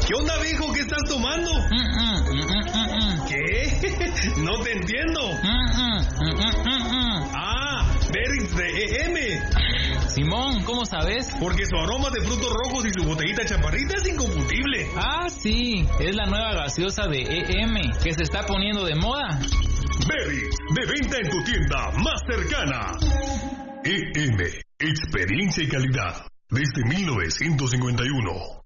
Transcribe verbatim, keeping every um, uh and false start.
¿Qué onda, viejo? ¿Qué estás tomando? Mm, mm, mm, mm, mm. ¿Qué? No te entiendo. Mm, mm, mm, mm, mm. Ah, Berries de E M. Simón, ¿cómo sabes? Porque su aroma de frutos rojos y su botellita chaparrita es inconfundible. Ah, sí, es la nueva gaseosa de E M, que se está poniendo de moda. Berries, de venta en tu tienda más cercana. E M, experiencia y calidad desde mil novecientos cincuenta y uno.